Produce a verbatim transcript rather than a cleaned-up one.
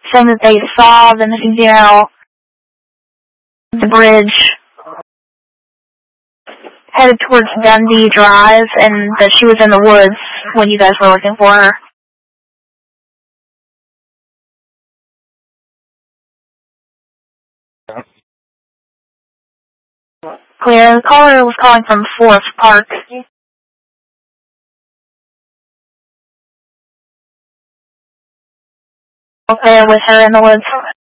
saying that they saw the missing female the bridge headed towards Dundee Drive, and that she was in the woods when you guys were looking for her. Clear. The caller was calling from Forest Park. Okay, with her in the woods.